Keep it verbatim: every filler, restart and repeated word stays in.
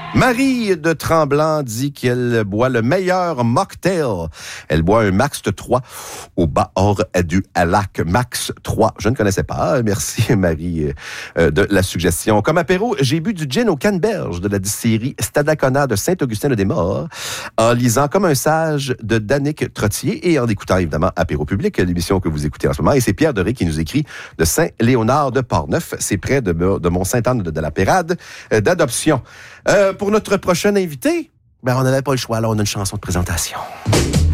Marie de Tremblant dit qu'elle boit le meilleur mocktail. Elle boit un Max trois au bar du Lac. Max trois. Je ne connaissais pas. Merci, Marie, euh, de la suggestion. Comme apéro, j'ai bu du gin au canneberge de la distillerie Stadacona de Saint-Augustin-le-Des-Maures en lisant Comme un sage de Danick Trottier et en écoutant, évidemment, Apéro Public, l'émission que vous écoutez en ce moment. Et c'est Pierre Doré qui nous écrit de Saint-Léonard de Portneuf. C'est près de, de Mont-Sainte-Anne de, de la Pérade euh, d'adoption. Euh, pour notre prochain invité, ben on n'avait pas le choix, là, on a une chanson de présentation.